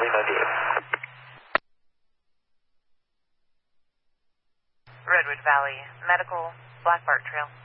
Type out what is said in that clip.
Charlie 98. Redwood Valley Medical, Black Bart Trail.